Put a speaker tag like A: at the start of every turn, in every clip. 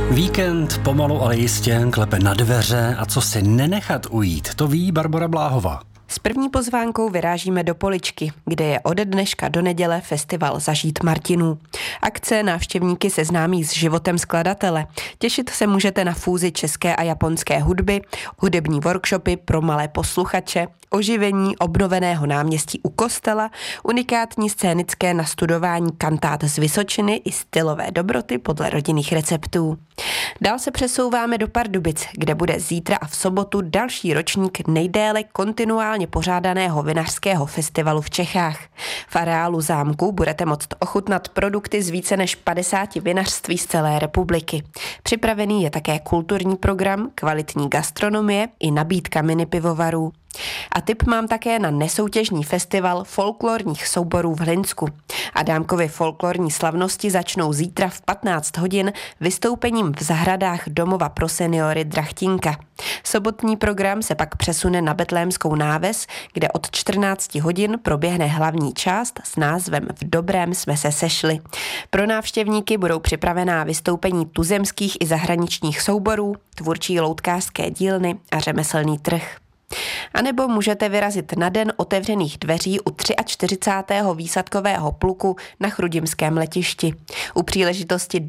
A: Víkend pomalu, ale jistě klepe na dveře a co si nenechat ujít, to ví Barbora Bláhová.
B: S první pozvánkou vyrážíme do Poličky, kde je ode dneška do neděle festival Zažít Martinů. Akce návštěvníky seznámí s životem skladatele. Těšit se můžete na fúzi české a japonské hudby, hudební workshopy pro malé posluchače, oživení obnoveného náměstí u kostela, unikátní scénické nastudování kantát z Vysočiny i stylové dobroty podle rodinných receptů. Dál se přesouváme do Pardubic, kde bude zítra a v sobotu další ročník nejdéle kontinuálně pořádaného vinařského festivalu v Čechách. V areálu zámku budete moct ochutnat produkty z více než 50 vinařství z celé republiky. Připravený je také kulturní program, kvalitní gastronomie i nabídka mini pivovarů. A tip mám také na nesoutěžní festival folklorních souborů v Hlinsku. Adámkovy folklorní slavnosti začnou zítra v 15 hodin vystoupením v zahradách domova pro seniory Drachtinka. Sobotní program se pak přesune na Betlémskou náves, kde od 14 hodin proběhne hlavní část s názvem V dobrém jsme se sešli. Pro návštěvníky budou připravená vystoupení tuzemských i zahraničních souborů, tvůrčí loutkářské dílny a řemeslný trh. A nebo můžete vyrazit na den otevřených dveří u 43. výsadkového pluku na chrudimském letišti. U příležitosti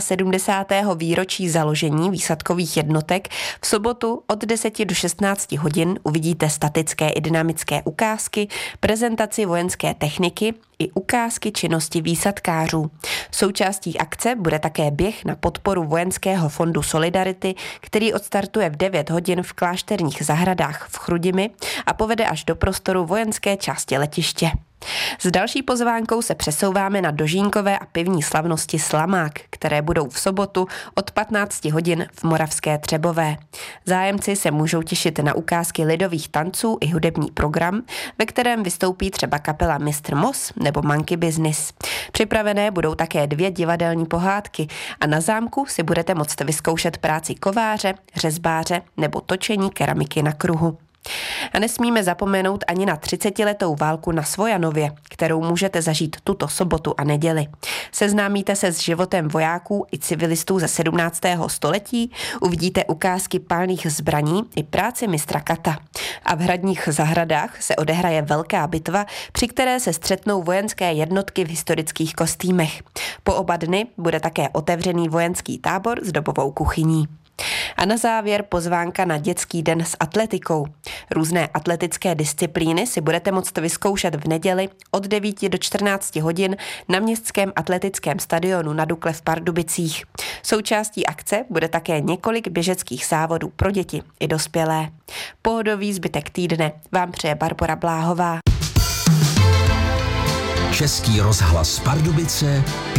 B: 79. výročí založení výsadkových jednotek v sobotu od 10 do 16 hodin uvidíte statické i dynamické ukázky, prezentaci vojenské techniky i ukázky činnosti výsadkářů. Součástí akce bude také běh na podporu Vojenského fondu Solidarity, který odstartuje v 9 hodin v klášterních zahradách v Chrudimi a povede až do prostoru vojenské části letiště. S další pozvánkou se přesouváme na dožínkové a pivní slavnosti Slamák, které budou v sobotu od 15 hodin v Moravské Třebové. Zájemci se můžou těšit na ukázky lidových tanců i hudební program, ve kterém vystoupí třeba kapela Mr. Moss nebo Monkey Business. Připravené budou také 2 divadelní pohádky a na zámku si budete moct vyzkoušet práci kováře, řezbáře nebo točení keramiky na kruhu. A nesmíme zapomenout ani na 30letou válku na Svojanově, kterou můžete zažít tuto sobotu a neděli. Seznámíte se s životem vojáků i civilistů ze 17. století, uvidíte ukázky palných zbraní i práci mistra Kata. A v hradních zahradách se odehraje velká bitva, při které se střetnou vojenské jednotky v historických kostýmech. Po oba dny bude také otevřený vojenský tábor s dobovou kuchyní. A na závěr pozvánka na dětský den s atletikou. Různé atletické disciplíny si budete moct vyzkoušet v neděli od 9 do 14 hodin na městském atletickém stadionu na Dukle v Pardubicích. Součástí akce bude také několik běžeckých závodů pro děti i dospělé. Pohodový zbytek týdne vám přeje Barbora Bláhová.
C: Český rozhlas Pardubice